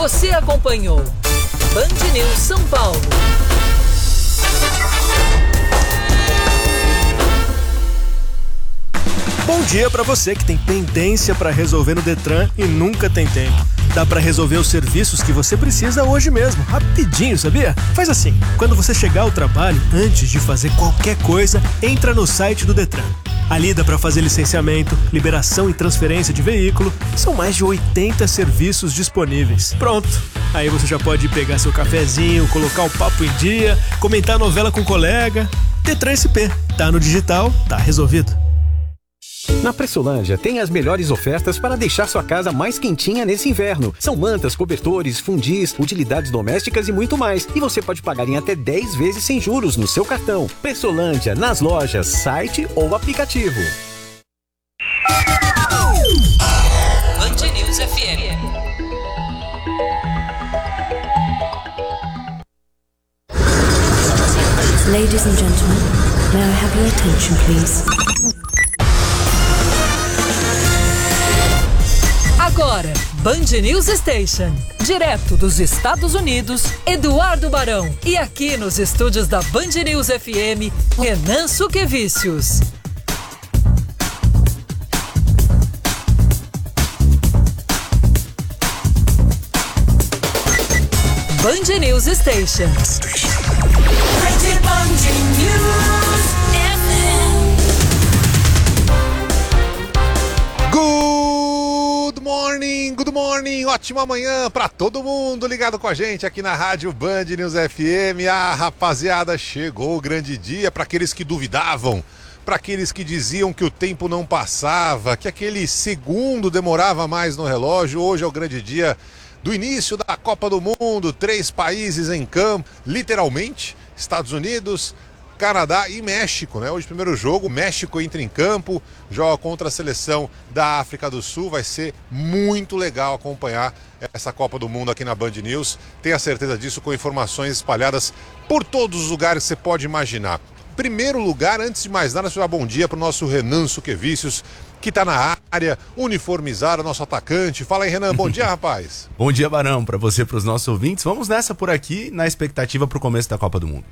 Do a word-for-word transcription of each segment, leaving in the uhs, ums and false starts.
Você acompanhou Band News São Paulo. Bom dia para você que tem pendência para resolver no Detran e nunca tem tempo. Dá para resolver os serviços que você precisa hoje mesmo, rapidinho, sabia? Faz assim, quando você chegar ao trabalho, antes de fazer qualquer coisa, entra no site do Detran. Ali dá para fazer licenciamento, liberação e transferência de veículo. São mais de oitenta serviços disponíveis. Pronto! Aí você já pode pegar seu cafezinho, colocar o papo em dia, comentar a novela com o colega. Detran S P. Tá no digital, tá resolvido. Na Pressolândia tem as melhores ofertas para deixar sua casa mais quentinha nesse inverno. São mantas, cobertores, fundis, utilidades domésticas e muito mais. E você pode pagar em até dez vezes sem juros no seu cartão. Pressolândia, nas lojas, site ou aplicativo. Band News F M. Ladies and gentlemen, may I have your attention, please? Agora, Band News Station, direto dos Estados Unidos, Eduardo Barão. E aqui nos estúdios da Band News F M, Renan Suquevicius. Band News Station. Band News F M. Good morning, good morning, ótima manhã pra todo mundo ligado com a gente aqui na rádio Band News F M. Ah, rapaziada, chegou o grande dia para aqueles que duvidavam, para aqueles que diziam que o tempo não passava, que aquele segundo demorava mais no relógio. Hoje é o grande dia do início da Copa do Mundo, três países em campo, literalmente, Estados Unidos, Canadá e México, né? Hoje, primeiro jogo, México entra em campo, joga contra a seleção da África do Sul. Vai ser muito legal acompanhar essa Copa do Mundo aqui na Band News. Tenha certeza disso, com informações espalhadas por todos os lugares que você pode imaginar. Primeiro lugar, antes de mais nada, deixa eu dar bom dia para o nosso Renan Suquevicius, que está na área, uniformizado, nosso atacante. Fala aí, Renan, bom dia, rapaz. Bom dia, Barão, para você, para os nossos ouvintes. Vamos nessa por aqui, na expectativa para o começo da Copa do Mundo.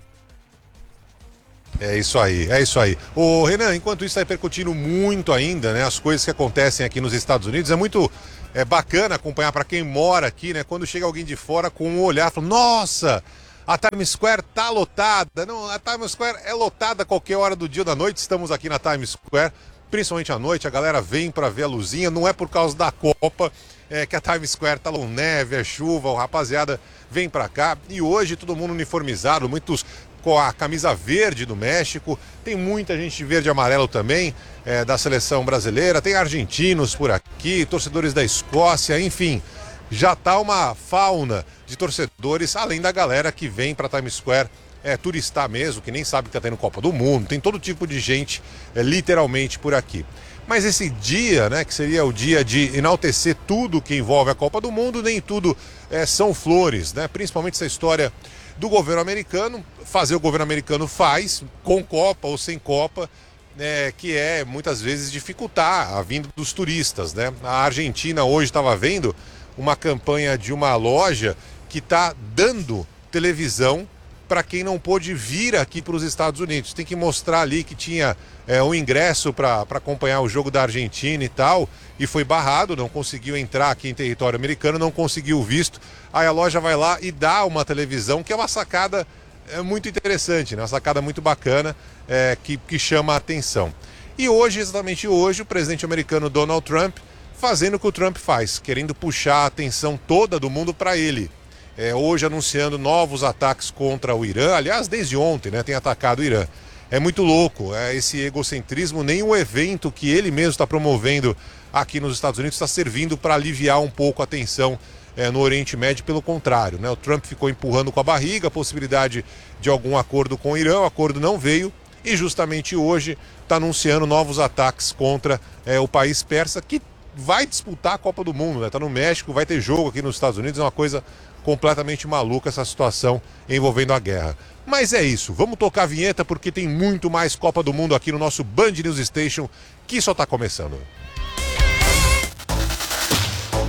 É isso aí, é isso aí. Ô Renan, enquanto isso está repercutindo muito ainda, né, as coisas que acontecem aqui nos Estados Unidos, é muito é, bacana acompanhar para quem mora aqui, né, quando chega alguém de fora com um olhar, fala, nossa, a Times Square tá lotada. Não, a Times Square é lotada a qualquer hora do dia ou da noite. Estamos aqui na Times Square, principalmente à noite, a galera vem para ver a luzinha, não é por causa da Copa, é que a Times Square tá com neve, é chuva, o rapaziada vem para cá, e hoje todo mundo uniformizado, muitos com a camisa verde do México, tem muita gente de verde e amarelo também, é, da seleção brasileira, tem argentinos por aqui, torcedores da Escócia, enfim, já tá uma fauna de torcedores, além da galera que vem para Times Square, é, turistar mesmo, que nem sabe que tá tendo Copa do Mundo, tem todo tipo de gente, é, literalmente por aqui. Mas esse dia, né, que seria o dia de enaltecer tudo que envolve a Copa do Mundo, nem tudo é, são flores, né, principalmente essa história do governo americano, fazer o governo americano faz, com Copa ou sem Copa, né, que é muitas vezes dificultar a vinda dos turistas, né? A Argentina hoje estava vendo uma campanha de uma loja que está dando televisão para quem não pôde vir aqui para os Estados Unidos. Tem que mostrar ali que tinha é, um ingresso para acompanhar o jogo da Argentina e tal, e foi barrado, não conseguiu entrar aqui em território americano, não conseguiu visto. Aí a loja vai lá e dá uma televisão, que é uma sacada é, muito interessante, né? Uma sacada muito bacana, é, que, que chama a atenção. E hoje, exatamente hoje, o presidente americano Donald Trump fazendo o que o Trump faz, querendo puxar a atenção toda do mundo para ele. É, hoje anunciando novos ataques contra o Irã, aliás, desde ontem, né, tem atacado o Irã. É muito louco, é, esse egocentrismo, nem o evento que ele mesmo está promovendo aqui nos Estados Unidos está servindo para aliviar um pouco a tensão é, no Oriente Médio, pelo contrário, né? O Trump ficou empurrando com a barriga a possibilidade de algum acordo com o Irã, o acordo não veio, e justamente hoje está anunciando novos ataques contra é, o país persa, que vai disputar a Copa do Mundo, né? Tá no México, vai ter jogo aqui nos Estados Unidos, é uma coisa completamente maluca essa situação envolvendo a guerra. Mas é isso, vamos tocar a vinheta porque tem muito mais Copa do Mundo aqui no nosso Band News Station, que só está começando.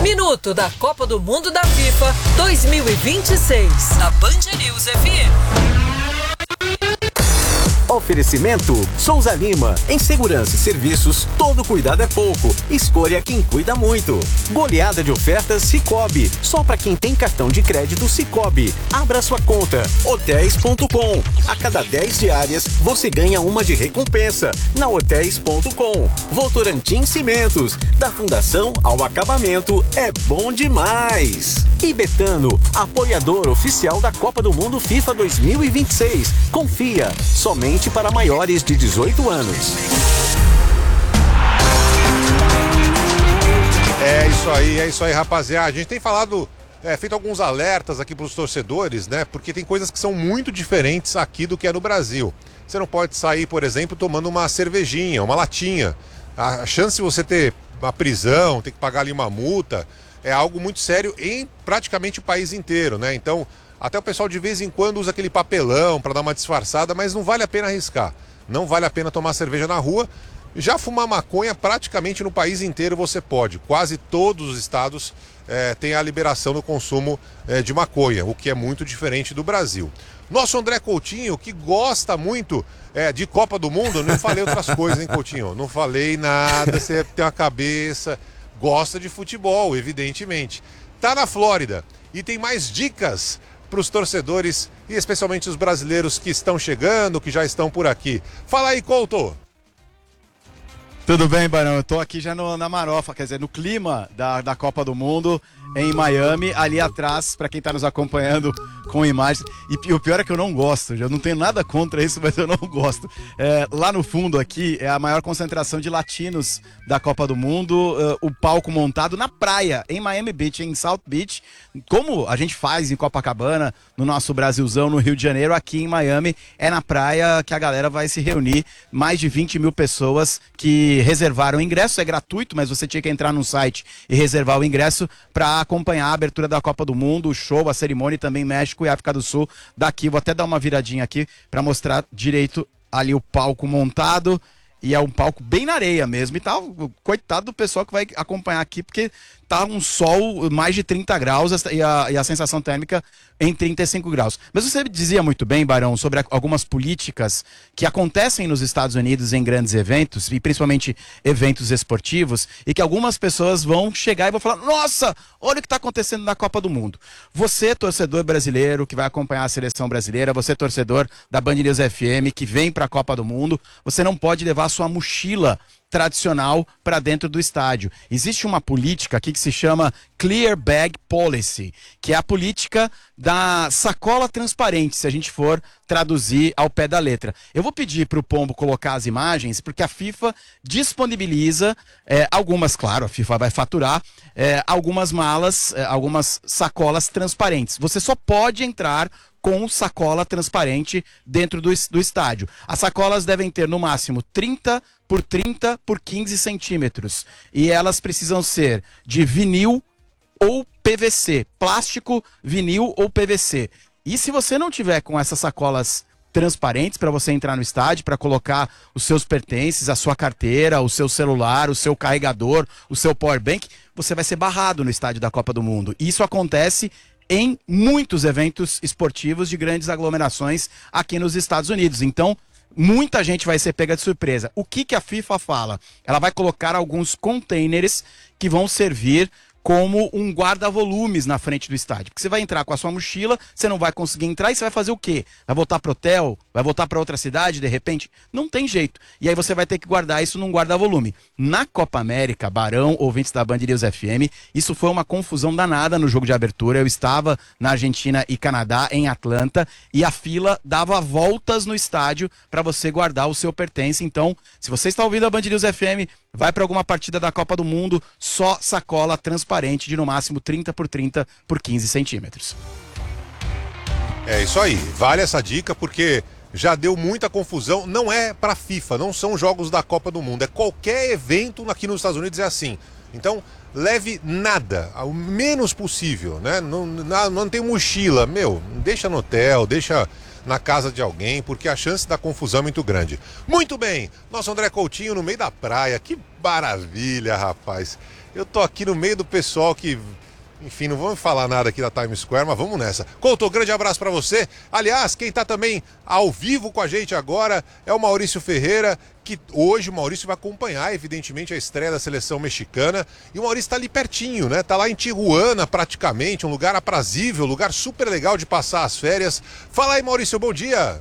Minuto da Copa do Mundo da FIFA dois mil e vinte e seis, na Band News F M. Oferecimento Souza Lima. Em segurança e serviços, todo cuidado é pouco. Escolha quem cuida muito. Goleada de ofertas Sicoob. Só para quem tem cartão de crédito Sicoob. Abra sua conta. hotéis ponto com. A cada dez diárias, você ganha uma de recompensa. Na hotéis ponto com. Votorantim Cimentos. Da fundação ao acabamento, é bom demais. E Betano, apoiador oficial da Copa do Mundo FIFA dois mil e vinte e seis. Confia, somente para maiores de dezoito anos. É isso aí, é isso aí, rapaziada. A gente tem falado, é, feito alguns alertas aqui para os torcedores, né? Porque tem coisas que são muito diferentes aqui do que é no Brasil. Você não pode sair, por exemplo, tomando uma cervejinha, uma latinha. A chance de você ter uma prisão, ter que pagar ali uma multa, é algo muito sério em praticamente o país inteiro, né? Então, até o pessoal de vez em quando usa aquele papelão para dar uma disfarçada, mas não vale a pena arriscar. Não vale a pena tomar cerveja na rua. Já fumar maconha praticamente no país inteiro você pode. Quase todos os estados é, têm a liberação do consumo é, de maconha, o que é muito diferente do Brasil. Nosso André Coutinho, que gosta muito é, de Copa do Mundo, eu não falei outras coisas, hein, Coutinho? Não falei nada, você tem uma cabeça, gosta de futebol, evidentemente. Tá na Flórida e tem mais dicas para os torcedores e especialmente os brasileiros que estão chegando, que já estão por aqui. Fala aí, Couto. Tudo bem, Barão? Eu tô aqui já no, na marofa, quer dizer, no clima da, da Copa do Mundo em Miami, ali atrás, para quem tá nos acompanhando com imagens. E, e o pior é que eu não gosto, eu não tenho nada contra isso, mas eu não gosto. É, lá no fundo aqui é a maior concentração de latinos da Copa do Mundo, uh, o palco montado na praia, em Miami Beach, em South Beach, como a gente faz em Copacabana, no nosso Brasilzão, no Rio de Janeiro, aqui em Miami, é na praia que a galera vai se reunir, mais de vinte mil pessoas que reservaram o ingresso, é gratuito, mas você tinha que entrar no site e reservar o ingresso para acompanhar a abertura da Copa do Mundo, o show, a cerimônia, também México e África do Sul daqui. Vou até dar uma viradinha aqui para mostrar direito ali o palco montado. E é um palco bem na areia mesmo. E tá, coitado do pessoal que vai acompanhar aqui, porque tá um sol mais de trinta graus e a, e a sensação térmica em trinta e cinco graus. Mas você dizia muito bem, Barão, sobre a, algumas políticas que acontecem nos Estados Unidos em grandes eventos, e principalmente eventos esportivos, e que algumas pessoas vão chegar e vão falar: nossa, olha o que está acontecendo na Copa do Mundo. Você, torcedor brasileiro, que vai acompanhar a seleção brasileira, você, torcedor da Band News F M, que vem para a Copa do Mundo, você não pode levar sua mochila tradicional para dentro do estádio. Existe uma política aqui que se chama Clear Bag Policy, que é a política da sacola transparente, se a gente for traduzir ao pé da letra. Eu vou pedir para o Pombo colocar as imagens, porque a FIFA disponibiliza é, algumas, claro, a FIFA vai faturar, é, algumas malas, é, algumas sacolas transparentes. Você só pode entrar com sacola transparente dentro do, do estádio. As sacolas devem ter no máximo trinta por trinta por quinze centímetros. E elas precisam ser de vinil ou P V C. Plástico, vinil ou P V C. E se você não tiver com essas sacolas transparentes para você entrar no estádio, para colocar os seus pertences, a sua carteira, o seu celular, o seu carregador, o seu powerbank, você vai ser barrado no estádio da Copa do Mundo. Isso acontece em muitos eventos esportivos de grandes aglomerações aqui nos Estados Unidos. Então, muita gente vai ser pega de surpresa. O que, que a FIFA fala? Ela vai colocar alguns containers que vão servir como um guarda-volumes na frente do estádio. Porque você vai entrar com a sua mochila, você não vai conseguir entrar e você vai fazer o quê? Vai voltar para o hotel? Vai voltar para outra cidade, de repente? Não tem jeito. E aí você vai ter que guardar isso num guarda-volume. Na Copa América, Barão, ouvintes da Band News F M, isso foi uma confusão danada no jogo de abertura. Eu estava na Argentina e Canadá, em Atlanta, e a fila dava voltas no estádio para você guardar o seu pertence. Então, se você está ouvindo a Band News F M, vai para alguma partida da Copa do Mundo, só sacola transparente de no máximo trinta por trinta por quinze centímetros. É isso aí, vale essa dica porque já deu muita confusão. Não é para FIFA, não são jogos da Copa do Mundo, é qualquer evento aqui nos Estados Unidos é assim. Então, leve nada, o menos possível, né? Não, não, não tem mochila, meu, deixa no hotel, deixa na casa de alguém, porque a chance da confusão é muito grande. Muito bem, nosso André Coutinho no meio da praia, que maravilha, rapaz. Eu tô aqui no meio do pessoal que... Enfim, não vamos falar nada aqui da Times Square, mas vamos nessa. Couto, grande abraço pra você. Aliás, quem tá também ao vivo com a gente agora é o Maurício Ferreira, que hoje o Maurício vai acompanhar, evidentemente, a estreia da seleção mexicana. E o Maurício tá ali pertinho, né? Tá lá em Tijuana, praticamente, um lugar aprazível, lugar super legal de passar as férias. Fala aí, Maurício, bom dia.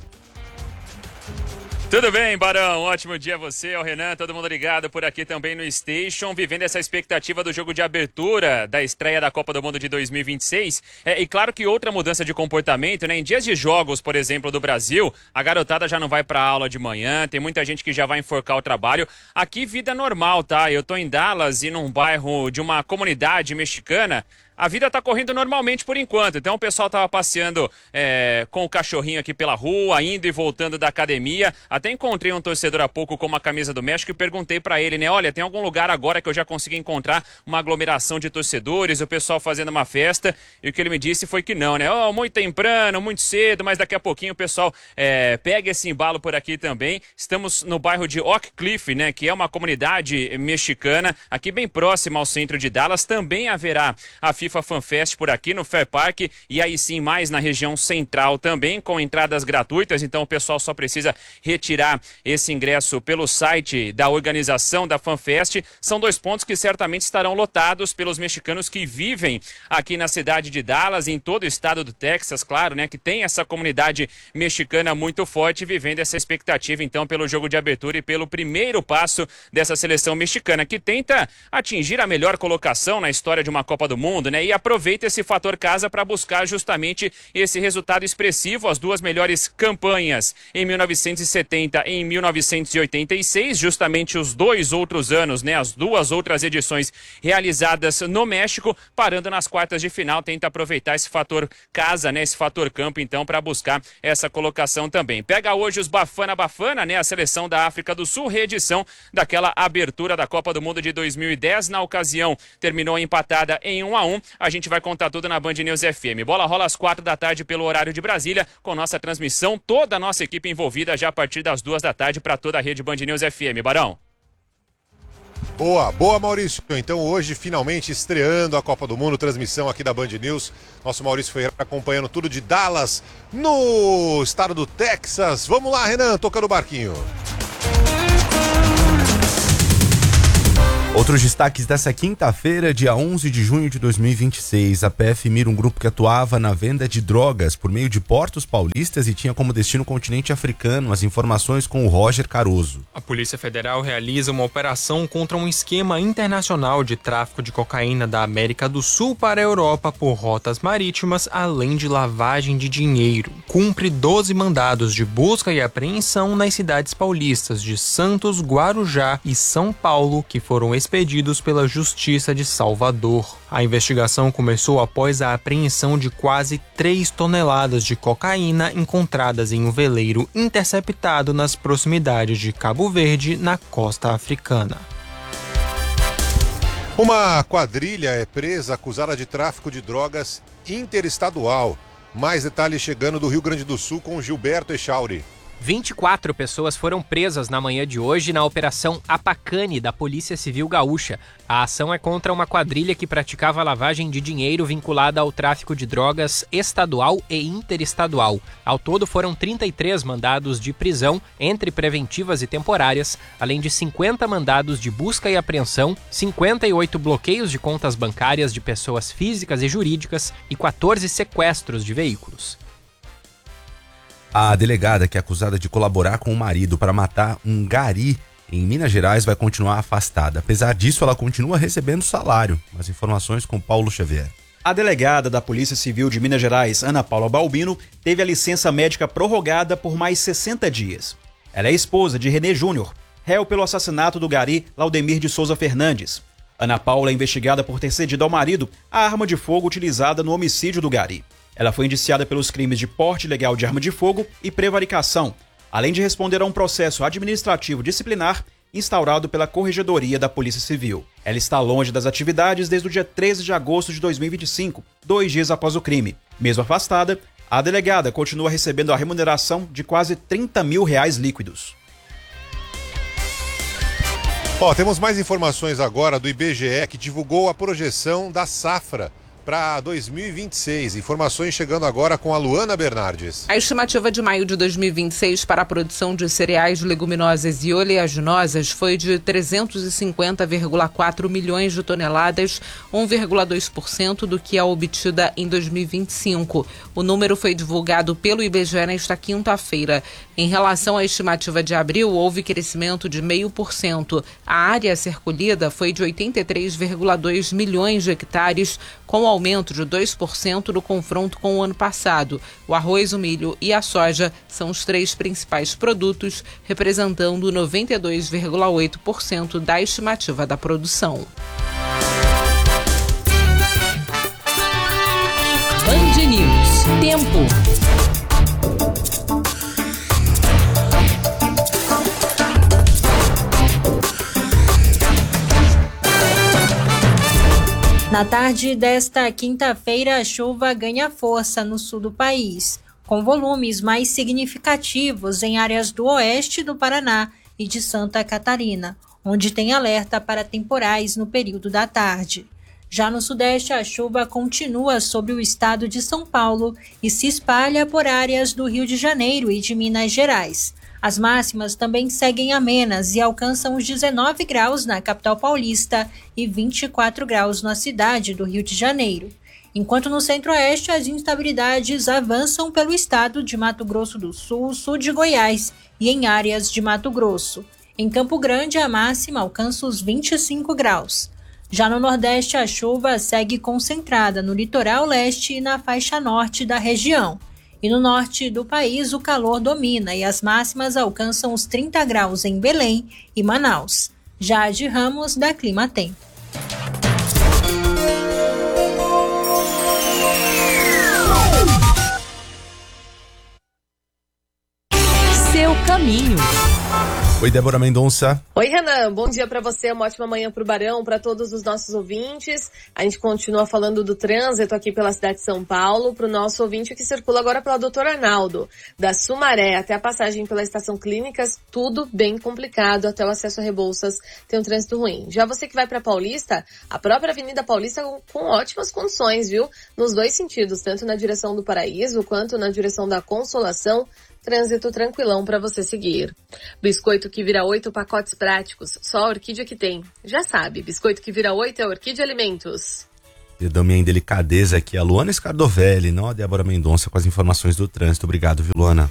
Tudo bem, Barão? Ótimo dia a você, ao Renan, todo mundo ligado por aqui também no Station, vivendo essa expectativa do jogo de abertura da estreia da Copa do Mundo de dois mil e vinte e seis. É, e claro que outra mudança de comportamento, né? Em dias de jogos, por exemplo, do Brasil, a garotada já não vai pra aula de manhã, tem muita gente que já vai enforcar o trabalho. Aqui, vida normal, tá? Eu tô em Dallas e num bairro de uma comunidade mexicana. A vida tá correndo normalmente por enquanto, então o pessoal tava passeando é, com o cachorrinho aqui pela rua, indo e voltando da academia. Até encontrei um torcedor há pouco com uma camisa do México e perguntei pra ele, né, olha, tem algum lugar agora que eu já consegui encontrar uma aglomeração de torcedores, o pessoal fazendo uma festa? E o que ele me disse foi que não, né, oh, muito temprano, muito cedo, mas daqui a pouquinho o pessoal é, pega esse embalo por aqui também. Estamos no bairro de Oak Cliff, né, que é uma comunidade mexicana, aqui bem próxima ao centro de Dallas. Também haverá a FIFA Fan Fest por aqui no Fair Park, e aí sim mais na região central também, com entradas gratuitas, então o pessoal só precisa retirar esse ingresso pelo site da organização da Fan Fest. São dois pontos que certamente estarão lotados pelos mexicanos que vivem aqui na cidade de Dallas, em todo o estado do Texas, claro, né, que tem essa comunidade mexicana muito forte, vivendo essa expectativa então pelo jogo de abertura e pelo primeiro passo dessa seleção mexicana, que tenta atingir a melhor colocação na história de uma Copa do Mundo, né? E aproveita esse fator casa para buscar justamente esse resultado expressivo. As duas melhores campanhas em mil novecentos e setenta e em mil novecentos e oitenta e seis, justamente os dois outros anos, né? As duas outras edições realizadas no México, parando nas quartas de final, tenta aproveitar esse fator casa, né? Esse fator campo, então, para buscar essa colocação também. Pega hoje os Bafana Bafana, né? A seleção da África do Sul, reedição daquela abertura da Copa do Mundo de dois mil e dez. Na ocasião, terminou empatada em um a um. A gente vai contar tudo na Band News F M. Bola rola às quatro da tarde pelo horário de Brasília, com nossa transmissão, toda a nossa equipe envolvida já a partir das duas da tarde para toda a rede Band News F M. Barão. Boa, boa, Maurício. Então hoje finalmente estreando a Copa do Mundo, transmissão aqui da Band News. Nosso Maurício Ferreira acompanhando tudo de Dallas, no estado do Texas. Vamos lá, Renan, tocando o barquinho. Outros destaques dessa quinta-feira, dia onze de junho de dois mil e vinte e seis. A P F mira um grupo que atuava na venda de drogas por meio de portos paulistas e tinha como destino o continente africano. As informações com o Roger Caroso. A Polícia Federal realiza uma operação contra um esquema internacional de tráfico de cocaína da América do Sul para a Europa por rotas marítimas, além de lavagem de dinheiro. Cumpre doze mandados de busca e apreensão nas cidades paulistas de Santos, Guarujá e São Paulo, que foram expedidos pela Justiça de Salvador. A investigação começou após a apreensão de quase três toneladas de cocaína encontradas em um veleiro interceptado nas proximidades de Cabo Verde, na costa africana. Uma quadrilha é presa acusada de tráfico de drogas interestadual. Mais detalhes chegando do Rio Grande do Sul com Gilberto Echauri. vinte e quatro pessoas foram presas na manhã de hoje na Operação Apacane da Polícia Civil Gaúcha. A ação é contra uma quadrilha que praticava lavagem de dinheiro vinculada ao tráfico de drogas estadual e interestadual. Ao todo foram trinta e três mandados de prisão, entre preventivas e temporárias, além de cinquenta mandados de busca e apreensão, cinquenta e oito bloqueios de contas bancárias de pessoas físicas e jurídicas e quatorze sequestros de veículos. A delegada, que é acusada de colaborar com o marido para matar um gari em Minas Gerais, vai continuar afastada. Apesar disso, ela continua recebendo salário. As informações com Paulo Xavier. A delegada da Polícia Civil de Minas Gerais, Ana Paula Balbino, teve a licença médica prorrogada por mais sessenta dias. Ela é esposa de Renê Júnior, réu pelo assassinato do gari Laudemir de Souza Fernandes. Ana Paula é investigada por ter cedido ao marido a arma de fogo utilizada no homicídio do gari. Ela foi indiciada pelos crimes de porte ilegal de arma de fogo e prevaricação, além de responder a um processo administrativo disciplinar instaurado pela Corregedoria da Polícia Civil. Ela está longe das atividades desde o dia treze de agosto de dois mil e vinte e cinco, dois dias após o crime. Mesmo afastada, a delegada continua recebendo a remuneração de quase trinta mil reais líquidos. Ó, temos mais informações agora do I B G E, que divulgou a projeção da safra para dois mil e vinte e seis. Informações chegando agora com a Luana Bernardes. A estimativa de maio de dois mil e vinte e seis para a produção de cereais, leguminosas e oleaginosas foi de trezentos e cinquenta vírgula quatro milhões de toneladas, um vírgula dois por cento do que a obtida em dois mil e vinte e cinco. O número foi divulgado pelo I B G E nesta quinta-feira. Em relação à estimativa de abril, houve crescimento de zero vírgula cinco por cento. A área a ser colhida foi de oitenta e três vírgula dois milhões de hectares, com aumento de dois por cento no confronto com o ano passado. O arroz, o milho e a soja são os três principais produtos, representando noventa e dois vírgula oito por cento da estimativa da produção. Band News. Tempo. Na tarde desta quinta-feira, a chuva ganha força no sul do país, com volumes mais significativos em áreas do oeste do Paraná e de Santa Catarina, onde tem alerta para temporais no período da tarde. Já no sudeste, a chuva continua sobre o estado de São Paulo e se espalha por áreas do Rio de Janeiro e de Minas Gerais. As máximas também seguem amenas e alcançam os dezenove graus na capital paulista e vinte e quatro graus na cidade do Rio de Janeiro. Enquanto no centro-oeste as instabilidades avançam pelo estado de Mato Grosso do Sul, sul de Goiás e em áreas de Mato Grosso. Em Campo Grande, a máxima alcança os vinte e cinco graus. Já no Nordeste, a chuva segue concentrada no litoral leste e na faixa norte da região. E no norte do país, o calor domina e as máximas alcançam os trinta graus em Belém e Manaus. Jade Ramos, da Climatempo. Seu caminho. Oi, Débora Mendonça. Oi, Renan. Bom dia para você, uma ótima manhã para o Barão, para todos os nossos ouvintes. A gente continua falando do trânsito aqui pela cidade de São Paulo, para o nosso ouvinte que circula agora pela Doutor Arnaldo. Da Sumaré até a passagem pela Estação Clínicas, tudo bem complicado, até o acesso a Rebouças tem um trânsito ruim. Já você que vai para Paulista, a própria Avenida Paulista com, com ótimas condições, viu? Nos dois sentidos, tanto na direção do Paraíso quanto na direção da Consolação. Trânsito tranquilão para você seguir. Biscoito que vira oito, pacotes práticos. Só a Orquídea que tem. Já sabe, biscoito que vira oito é Orquídea Alimentos. Eu dou minha indelicadeza aqui, a Luana Scardovelli, não a Débora Mendonça, com as informações do trânsito. Obrigado, viu, Luana?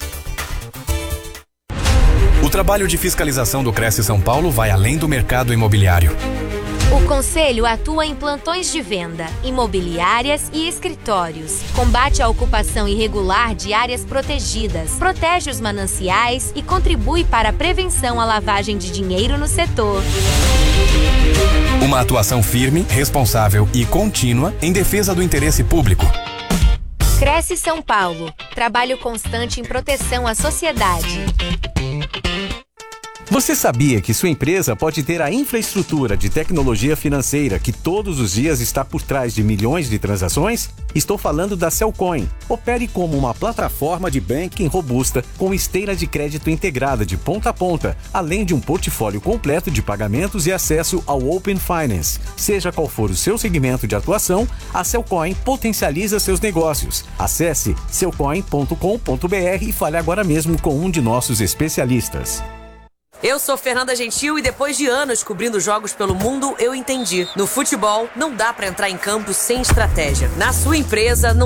O trabalho de fiscalização do Cresce São Paulo vai além do mercado imobiliário. O Conselho atua em plantões de venda, imobiliárias e escritórios. Combate a ocupação irregular de áreas protegidas, protege os mananciais e contribui para a prevenção à lavagem de dinheiro no setor. Uma atuação firme, responsável e contínua em defesa do interesse público. Cresce São Paulo. Trabalho constante em proteção à sociedade. Você sabia que sua empresa pode ter a infraestrutura de tecnologia financeira que todos os dias está por trás de milhões de transações? Estou falando da Cellcoin. Opere como uma plataforma de banking robusta com esteira de crédito integrada de ponta a ponta, além de um portfólio completo de pagamentos e acesso ao Open Finance. Seja qual for o seu segmento de atuação, a Cellcoin potencializa seus negócios. Acesse cellcoin ponto com ponto br e fale agora mesmo com um de nossos especialistas. Eu sou Fernanda Gentil e depois de anos cobrindo jogos pelo mundo, eu entendi. No futebol, não dá pra entrar em campo sem estratégia. Na sua empresa, não